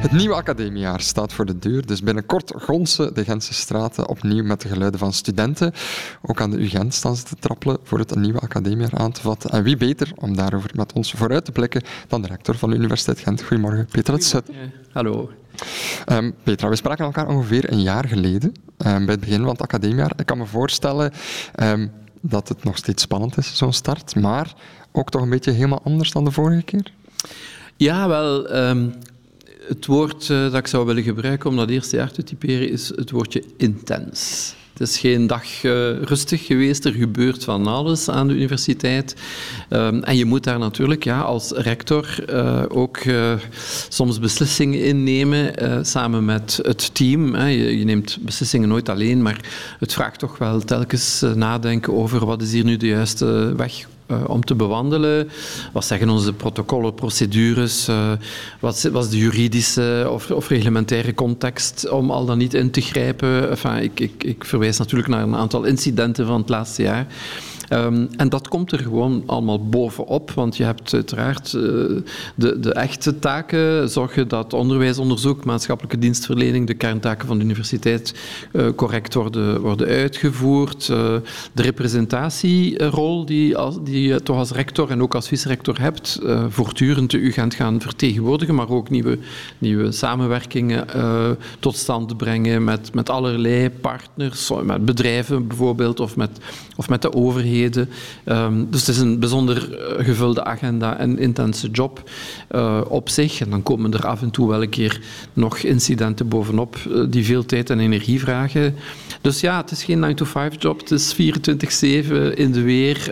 Het nieuwe academiejaar staat voor de deur, dus binnenkort gonsen de Gentse straten opnieuw met de geluiden van studenten. Ook aan de UGent staan ze te trappelen voor het nieuwe academiejaar aan te vatten. En wie beter om daarover met ons vooruit te blikken dan de rector van de Universiteit Gent. Goedemorgen, Petra het Sutter. Hallo. Petra, we spraken elkaar ongeveer een jaar geleden, bij het begin van het academiejaar. Ik kan me voorstellen dat het nog steeds spannend is, zo'n start, maar ook toch een beetje helemaal anders dan de vorige keer? Ja, wel... Het woord dat ik zou willen gebruiken om dat eerste jaar te typeren is het woordje intens. Het is geen dag rustig geweest, er gebeurt van alles aan de universiteit. En je moet daar natuurlijk als rector ook soms beslissingen innemen samen met het team. Je neemt beslissingen nooit alleen, maar het vraagt toch wel telkens nadenken over wat is hier nu de juiste weg om te bewandelen. Wat zeggen onze protocollen, procedures? Wat is de juridische of reglementaire context om al dan niet in te grijpen? Enfin, ik verwijs natuurlijk naar een aantal incidenten van het laatste jaar. En dat komt er gewoon allemaal bovenop, want je hebt uiteraard de echte taken, zorgen dat onderwijs, onderzoek, maatschappelijke dienstverlening, de kerntaken van de universiteit correct worden uitgevoerd. De representatierol die je toch als rector en ook als vice-rector hebt, voortdurend de UGent gaan vertegenwoordigen, maar ook nieuwe samenwerkingen tot stand brengen met allerlei partners, met bedrijven bijvoorbeeld, of met de overheid. Dus het is een bijzonder gevulde agenda en intense job op zich. En dan komen er af en toe wel een keer nog incidenten bovenop die veel tijd en energie vragen. Dus ja, het is geen 9-to-5 job, het is 24/7 in de weer.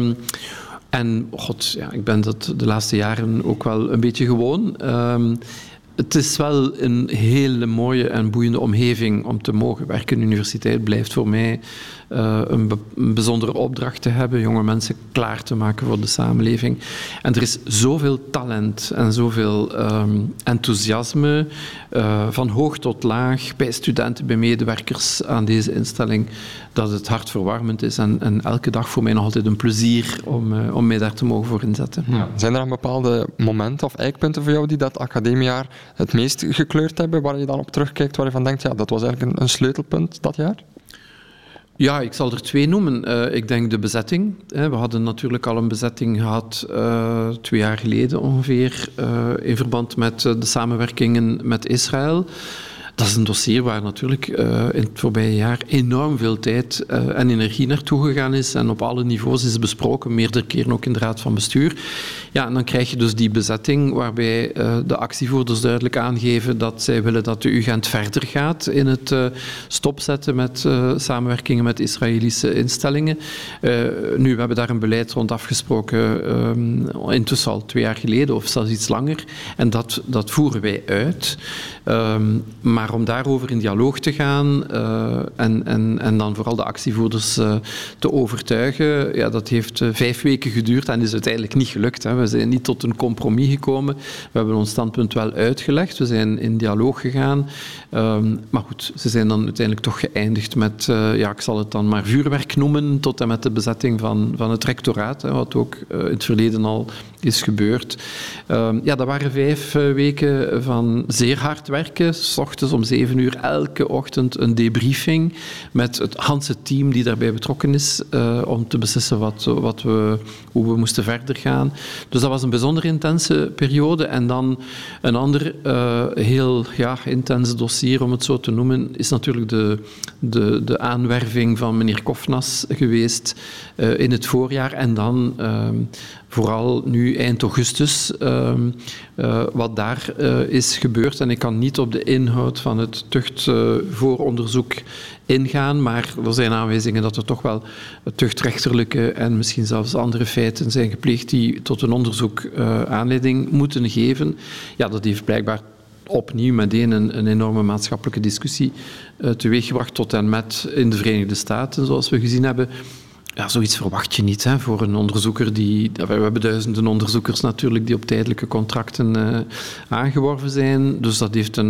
En ik ben dat de laatste jaren ook wel een beetje gewoon. Het is wel een hele mooie en boeiende omgeving om te mogen werken. De universiteit blijft voor mij een bijzondere opdracht te hebben, jonge mensen klaar te maken voor de samenleving. En er is zoveel talent en zoveel enthousiasme, van hoog tot laag, bij studenten, bij medewerkers aan deze instelling, dat het hartverwarmend is en elke dag voor mij nog altijd een plezier om mij daar te mogen voor inzetten. Ja. Zijn er dan bepaalde momenten of eikpunten voor jou die dat academiejaar het meest gekleurd hebben, waar je dan op terugkijkt, waar je van denkt, ja, dat was eigenlijk een sleutelpunt dat jaar? Ja, ik zal er 2 noemen. Ik denk de bezetting. We hadden natuurlijk al een bezetting gehad 2 jaar geleden ongeveer, in verband met de samenwerkingen met Israël. Dat is een dossier waar natuurlijk in het voorbije jaar enorm veel tijd en energie naartoe gegaan is en op alle niveaus is besproken, meerdere keren ook in de Raad van Bestuur. Ja, en dan krijg je dus die bezetting waarbij de actievoerders duidelijk aangeven dat zij willen dat de UGent verder gaat in het stopzetten met samenwerkingen met Israëlische instellingen. Nu, we hebben daar een beleid rond afgesproken, intussen al 2 jaar geleden of zelfs iets langer, en dat voeren wij uit. Maar om daarover in dialoog te gaan en dan vooral de actievoerders te overtuigen, ja, dat heeft 5 weken geduurd en is uiteindelijk niet gelukt. Hè. We zijn niet tot een compromis gekomen. We hebben ons standpunt wel uitgelegd. We zijn in dialoog gegaan. Maar goed, ze zijn dan uiteindelijk toch geëindigd met, ik zal het dan maar vuurwerk noemen, tot en met de bezetting van het rectoraat, hè, wat ook in het verleden al is gebeurd. Dat waren 5 weken van zeer hard werken. 's Ochtends om 7 uur elke ochtend een debriefing met het ganse team die daarbij betrokken is om te beslissen hoe we moesten verder gaan. Dus dat was een bijzonder intense periode. En dan een ander heel intens dossier, om het zo te noemen, is natuurlijk de aanwerving van meneer Kofnas geweest in het voorjaar. En dan vooral nu eind augustus, wat daar is gebeurd. En ik kan niet op de inhoud van het tuchtvooronderzoek ingaan, maar er zijn aanwijzingen dat er toch wel tuchtrechterlijke en misschien zelfs andere feiten zijn gepleegd die tot een onderzoek aanleiding moeten geven. Ja, dat heeft blijkbaar opnieuw meteen een enorme maatschappelijke discussie teweeggebracht tot en met in de Verenigde Staten, zoals we gezien hebben. Ja, zoiets verwacht je niet voor een onderzoeker we hebben duizenden onderzoekers natuurlijk die op tijdelijke contracten aangeworven zijn. Dus dat heeft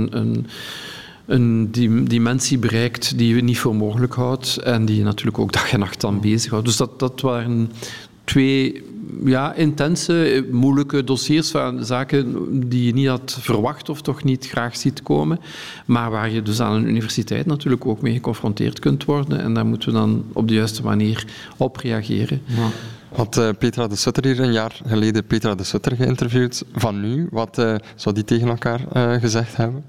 een dimensie bereikt die je niet voor mogelijk houdt en die je natuurlijk ook dag en nacht aan bezighoudt. Dus dat waren 2 intense, moeilijke dossiers van zaken die je niet had verwacht of toch niet graag ziet komen, maar waar je dus aan een universiteit natuurlijk ook mee geconfronteerd kunt worden en daar moeten we dan op de juiste manier op reageren. Ja. Had Petra de Sutter hier een jaar geleden Petra de Sutter geïnterviewd van nu, wat zou die tegen elkaar gezegd hebben?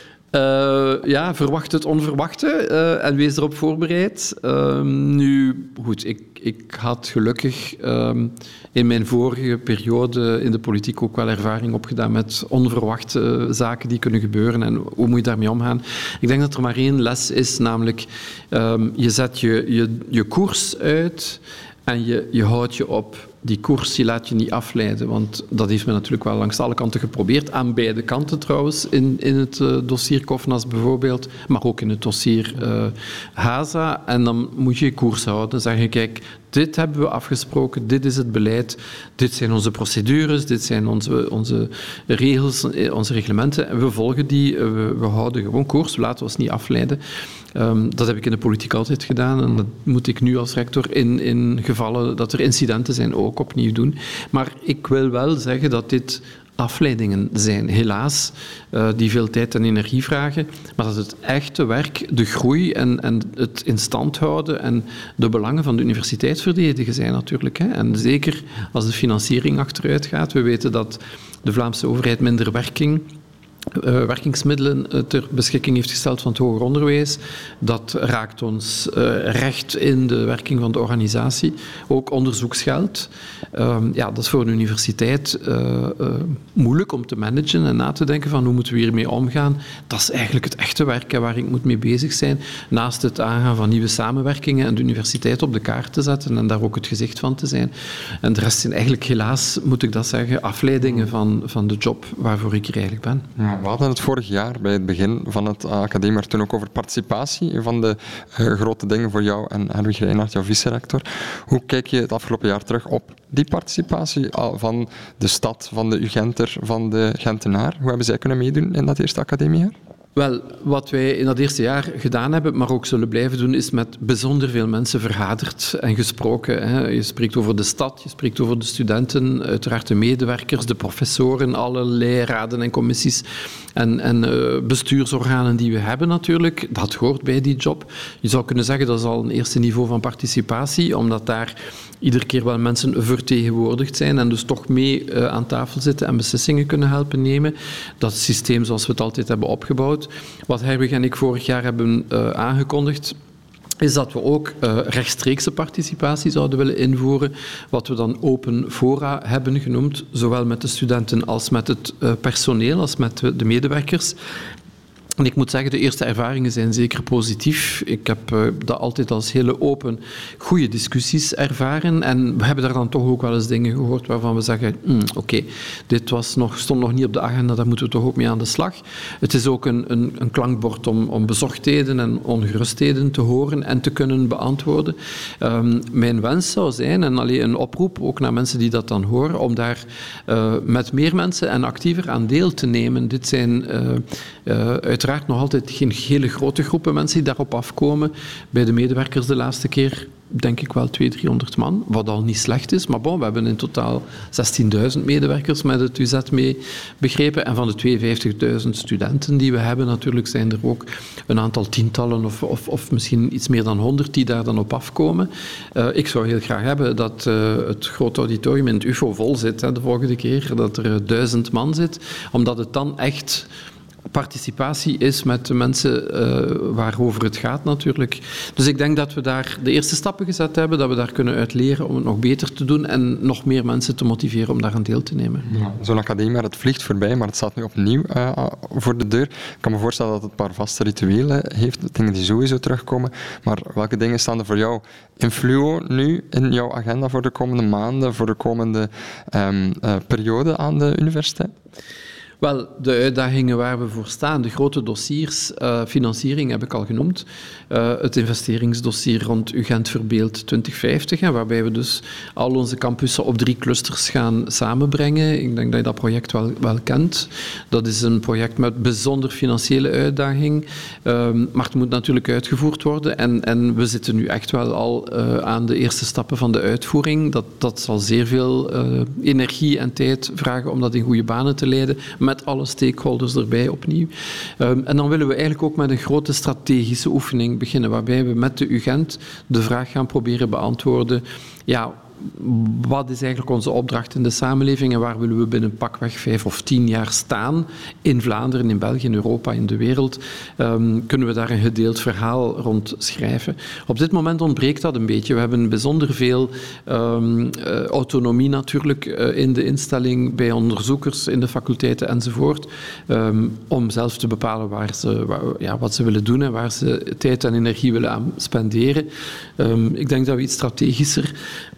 Verwacht het onverwachte en wees erop voorbereid. Nu, goed, ik had gelukkig in mijn vorige periode in de politiek ook wel ervaring opgedaan met onverwachte zaken die kunnen gebeuren en hoe moet je daarmee omgaan. Ik denk dat er maar één les is, namelijk je zet je koers uit en je houdt je op. Die koers die laat je niet afleiden, want dat heeft men natuurlijk wel langs alle kanten geprobeerd. Aan beide kanten trouwens, in het dossier Kofnas bijvoorbeeld, maar ook in het dossier Haza. En dan moet je je koers houden. Zeggen, kijk, dit hebben we afgesproken, dit is het beleid, dit zijn onze procedures, dit zijn onze regels, onze reglementen. En we volgen die, we houden gewoon koers, we laten ons niet afleiden. Dat heb ik in de politiek altijd gedaan en dat moet ik nu als rector in gevallen dat er incidenten zijn ook opnieuw doen. Maar ik wil wel zeggen dat dit afleidingen zijn, helaas, die veel tijd en energie vragen, maar dat het echte werk, de groei en het in stand houden en de belangen van de universiteit verdedigen zijn natuurlijk. Hè. En zeker als de financiering achteruit gaat. We weten dat de Vlaamse overheid minder werkingsmiddelen ter beschikking heeft gesteld van het hoger onderwijs. Dat raakt ons recht in de werking van de organisatie. Ook onderzoeksgeld. Dat is voor een universiteit moeilijk om te managen en na te denken van hoe moeten we hiermee omgaan. Dat is eigenlijk het echte werk waar ik moet mee bezig zijn. Naast het aangaan van nieuwe samenwerkingen en de universiteit op de kaart te zetten en daar ook het gezicht van te zijn. En de rest zijn eigenlijk helaas, moet ik dat zeggen, afleidingen van de job waarvoor ik hier eigenlijk ben. Ja. We hadden het vorig jaar bij het begin van het academiejaar toen ook over participatie. Een van de grote dingen voor jou en Hedwig Reinhart, jouw vice-rector. Hoe kijk je het afgelopen jaar terug op die participatie van de stad, van de UGenter, van de Gentenaar? Hoe hebben zij kunnen meedoen in dat eerste academiejaar? Wel, wat wij in dat eerste jaar gedaan hebben, maar ook zullen blijven doen, is met bijzonder veel mensen vergaderd en gesproken. Hè. Je spreekt over de stad, je spreekt over de studenten, uiteraard de medewerkers, de professoren, allerlei raden en commissies en bestuursorganen die we hebben natuurlijk. Dat hoort bij die job. Je zou kunnen zeggen dat is al een eerste niveau van participatie, omdat daar iedere keer wel mensen vertegenwoordigd zijn en dus toch mee aan tafel zitten en beslissingen kunnen helpen nemen. Dat systeem zoals we het altijd hebben opgebouwd. Wat Hedwig en ik vorig jaar hebben aangekondigd, is dat we ook rechtstreekse participatie zouden willen invoeren, wat we dan open fora hebben genoemd, zowel met de studenten als met het personeel, als met de medewerkers. En ik moet zeggen, de eerste ervaringen zijn zeker positief. Ik heb dat altijd als hele open, goede discussies ervaren. En we hebben daar dan toch ook wel eens dingen gehoord waarvan we zeggen, oké, dit stond nog niet op de agenda, daar moeten we toch ook mee aan de slag. Het is ook een klankbord om bezorgdheden en ongerustheden te horen en te kunnen beantwoorden. Mijn wens zou zijn, en alleen een oproep, ook naar mensen die dat dan horen, om daar met meer mensen en actiever aan deel te nemen. Dit zijn uiteraard nog altijd geen hele grote groepen mensen die daarop afkomen. Bij de medewerkers de laatste keer denk ik wel 200-300 man, wat al niet slecht is. Maar bon, we hebben in totaal 16.000 medewerkers met het UZ mee begrepen. En van de 52.000 studenten die we hebben, natuurlijk zijn er ook een aantal tientallen of misschien iets meer dan 100 die daar dan op afkomen. Ik zou heel graag hebben dat het grote auditorium in het UFO vol zit, de volgende keer, dat er 1000 man zit, omdat het dan echt participatie is met de mensen waarover het gaat natuurlijk. Dus ik denk dat we daar de eerste stappen gezet hebben, dat we daar kunnen uit leren om het nog beter te doen en nog meer mensen te motiveren om daar aan deel te nemen. Ja, zo'n academie, het vliegt voorbij, maar het staat nu opnieuw voor de deur. Ik kan me voorstellen dat het een paar vaste rituelen heeft, dingen die sowieso terugkomen. Maar welke dingen staan er voor jou in fluo nu in jouw agenda voor de komende maanden, voor de komende periode aan de universiteit? Wel, de uitdagingen waar we voor staan, de grote dossiers, financiering heb ik al genoemd. Het investeringsdossier rond UGent Verbeeld 2050, waarbij we dus al onze campussen op 3 clusters gaan samenbrengen. Ik denk dat je dat project wel kent. Dat is een project met bijzonder financiële uitdaging, maar het moet natuurlijk uitgevoerd worden. En we zitten nu echt wel al aan de eerste stappen van de uitvoering. Dat zal zeer veel energie en tijd vragen om dat in goede banen te leiden, met alle stakeholders erbij opnieuw. En dan willen we eigenlijk ook met een grote strategische oefening beginnen, waarbij we met de UGent de vraag gaan proberen beantwoorden, wat is eigenlijk onze opdracht in de samenleving en waar willen we binnen pakweg 5 of 10 jaar staan in Vlaanderen, in België, in Europa, in de wereld? Kunnen we daar een gedeeld verhaal rond schrijven? Op dit moment ontbreekt dat een beetje. We hebben bijzonder veel autonomie natuurlijk in de instelling, bij onderzoekers, in de faculteiten enzovoort, om zelf te bepalen wat ze willen doen en waar ze tijd en energie willen aan spenderen. Ik denk dat we iets strategischer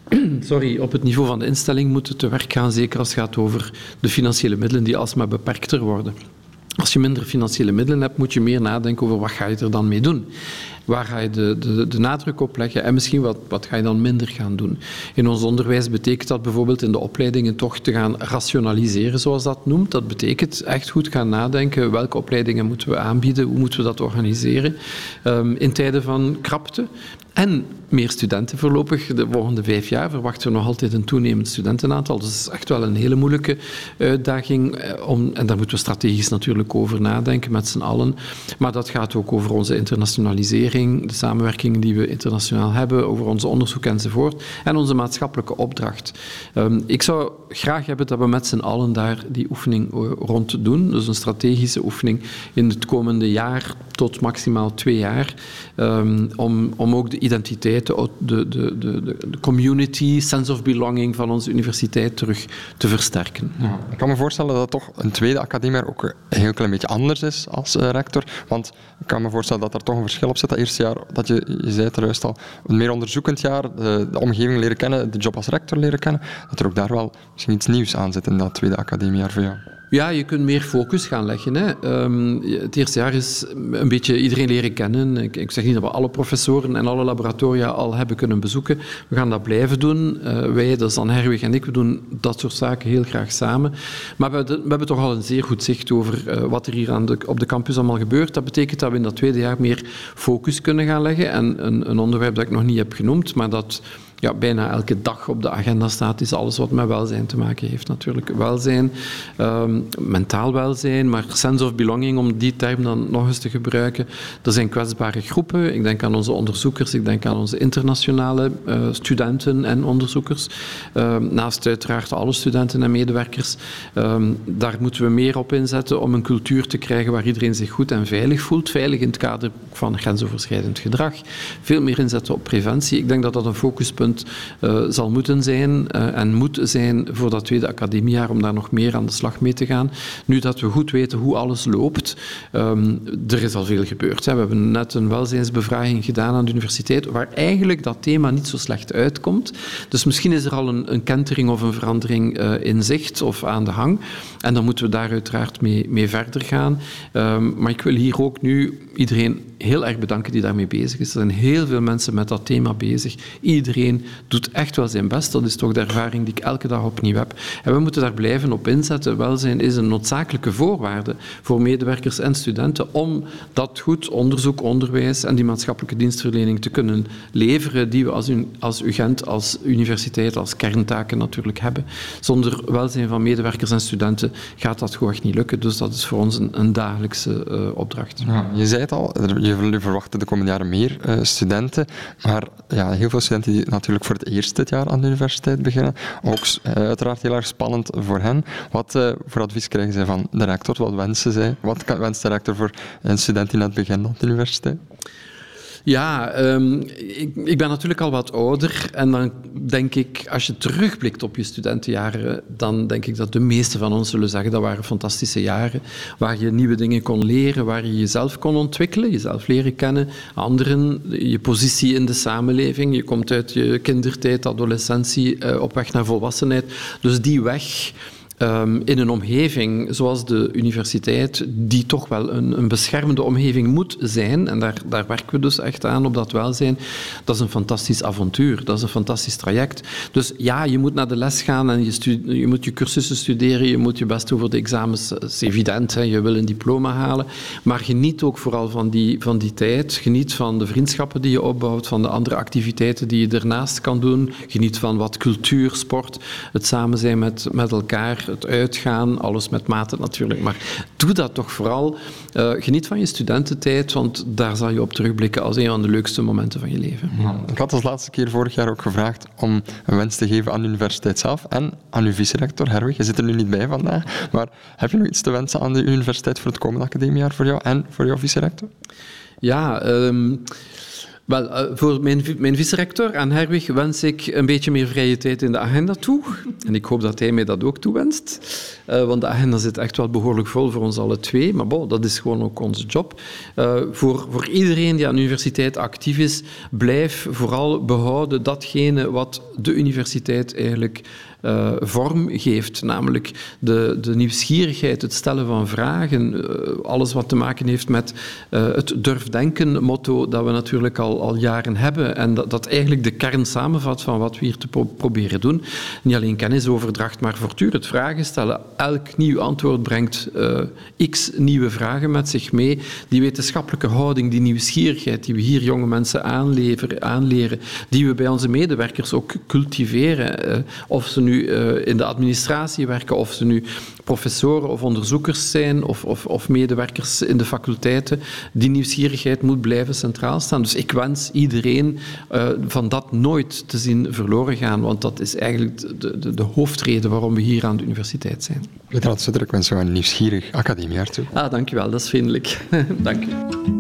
op het niveau van de instelling moeten te werk gaan, zeker als het gaat over de financiële middelen die alsmaar beperkter worden. Als je minder financiële middelen hebt, moet je meer nadenken over wat ga je er dan mee doen. Waar ga je de nadruk op leggen en misschien wat ga je dan minder gaan doen. In ons onderwijs betekent dat bijvoorbeeld in de opleidingen toch te gaan rationaliseren, zoals dat noemt. Dat betekent echt goed gaan nadenken welke opleidingen moeten we aanbieden, hoe moeten we dat organiseren. In tijden van krapte en meer studenten voorlopig. De volgende 5 jaar verwachten we nog altijd een toenemend studentenaantal. Dus dat is echt wel een hele moeilijke uitdaging. En daar moeten we strategisch natuurlijk over nadenken met z'n allen. Maar dat gaat ook over onze internationalisering, de samenwerkingen die we internationaal hebben, over onze onderzoek enzovoort. En onze maatschappelijke opdracht. Ik zou graag hebben dat we met z'n allen daar die oefening rond doen. Dus een strategische oefening in het komende jaar tot maximaal 2 jaar. Om ook de identiteit, de community, sense of belonging van onze universiteit terug te versterken. Ja, ik kan me voorstellen dat toch een tweede academiejaar ook een heel klein beetje anders is als rector. Want ik kan me voorstellen dat er toch een verschil op zit. Dat eerste jaar, dat je zei het er juist al, een meer onderzoekend jaar, de omgeving leren kennen, de job als rector leren kennen, dat er ook daar wel misschien iets nieuws aan zit in dat tweede academiejaar voor jou. Ja, je kunt meer focus gaan leggen. Hè. Het eerste jaar is een beetje iedereen leren kennen. Ik zeg niet dat we alle professoren en alle laboratoria al hebben kunnen bezoeken. We gaan dat blijven doen. Wij, dat is dan Herwig en ik, we doen dat soort zaken heel graag samen. Maar we hebben toch al een zeer goed zicht over wat er hier op de campus allemaal gebeurt. Dat betekent dat we in dat tweede jaar meer focus kunnen gaan leggen. En een onderwerp dat ik nog niet heb genoemd, maar dat bijna elke dag op de agenda staat, is alles wat met welzijn te maken heeft natuurlijk. Welzijn, mentaal welzijn, maar sense of belonging, om die term dan nog eens te gebruiken. Er zijn kwetsbare groepen. Ik denk aan onze onderzoekers, ik denk aan onze internationale studenten en onderzoekers. Naast uiteraard alle studenten en medewerkers. Daar moeten we meer op inzetten om een cultuur te krijgen waar iedereen zich goed en veilig voelt. Veilig in het kader van grensoverschrijdend gedrag. Veel meer inzetten op preventie. Ik denk dat dat een focuspunt zal moeten zijn en moet zijn voor dat tweede academiejaar om daar nog meer aan de slag mee te gaan. Nu dat we goed weten hoe alles loopt, er is al veel gebeurd. Hè. We hebben net een welzijnsbevraging gedaan aan de universiteit waar eigenlijk dat thema niet zo slecht uitkomt. Dus misschien is er al een kentering of een verandering in zicht of aan de hang. En dan moeten we daar uiteraard mee verder gaan. Maar ik wil hier ook nu iedereen heel erg bedanken die daarmee bezig is. Er zijn heel veel mensen met dat thema bezig. Iedereen doet echt wel zijn best. Dat is toch de ervaring die ik elke dag opnieuw heb. En we moeten daar blijven op inzetten. Welzijn is een noodzakelijke voorwaarde voor medewerkers en studenten om dat goed onderzoek, onderwijs en die maatschappelijke dienstverlening te kunnen leveren die we als UGent, als universiteit, als kerntaken natuurlijk hebben. Zonder welzijn van medewerkers en studenten gaat dat gewoon echt niet lukken. Dus dat is voor ons een dagelijkse opdracht. Ja, je zei het al, je verwacht de komende jaren meer studenten, maar heel veel studenten die natuurlijk voor het eerst dit jaar aan de universiteit beginnen. Ook uiteraard heel erg spannend voor hen. Wat voor advies krijgen zij van de rector? Wat wensen zij? Wat wenst de rector voor een student die net begint op de universiteit? Ja, ik ben natuurlijk al wat ouder en dan denk ik, als je terugblikt op je studentenjaren, dan denk ik dat de meesten van ons zullen zeggen dat waren fantastische jaren, waar je nieuwe dingen kon leren, waar je jezelf kon ontwikkelen, jezelf leren kennen, anderen, je positie in de samenleving, je komt uit je kindertijd, adolescentie, op weg naar volwassenheid. Dus die weg in een omgeving zoals de universiteit, die toch wel een beschermende omgeving moet zijn, en daar werken we dus echt aan op dat welzijn, dat is een fantastisch avontuur, dat is een fantastisch traject. Dus ja, je moet naar de les gaan en je moet je cursussen studeren, je moet je best doen voor de examens, dat is evident, hè, je wil een diploma halen, maar geniet ook vooral van die tijd, geniet van de vriendschappen die je opbouwt, van de andere activiteiten die je ernaast kan doen, geniet van wat cultuur, sport, het samen zijn met elkaar, het uitgaan, alles met mate natuurlijk, maar doe dat toch vooral. Geniet van je studententijd, want daar zal je op terugblikken als een van de leukste momenten van je leven. Ja, ik had als laatste keer vorig jaar ook gevraagd om een wens te geven aan de universiteit zelf en aan uw vice-rector, Herwig. Je zit er nu niet bij vandaag, maar heb je nog iets te wensen aan de universiteit voor het komende academiejaar voor jou en voor jouw vice-rector? Ja, wel, voor mijn vice-rector aan Herwig wens ik een beetje meer vrije tijd in de agenda toe. En ik hoop dat hij mij dat ook toewenst. Want de agenda zit echt wel behoorlijk vol voor ons alle twee. Maar bon, dat is gewoon ook onze job. Voor iedereen die aan de universiteit actief is, blijf vooral behouden datgene wat de universiteit eigenlijk vorm geeft, namelijk de nieuwsgierigheid, het stellen van vragen, alles wat te maken heeft met het durfdenken-motto dat we natuurlijk al jaren hebben en dat eigenlijk de kern samenvat van wat we hier te proberen doen. Niet alleen kennisoverdracht, maar voortdurend vragen stellen. Elk nieuw antwoord brengt x nieuwe vragen met zich mee. Die wetenschappelijke houding, die nieuwsgierigheid die we hier jonge mensen aanleren, die we bij onze medewerkers ook cultiveren, of ze nu in de administratie werken, of ze nu professoren of onderzoekers zijn, of medewerkers in de faculteiten, die nieuwsgierigheid moet blijven centraal staan. Dus ik wens iedereen van dat nooit te zien verloren gaan, want dat is eigenlijk de hoofdreden waarom we hier aan de universiteit zijn. Luteraat Sutter, ik wens jou een nieuwsgierig academiejaar toe. Dank je wel, dat is vriendelijk. Dank u.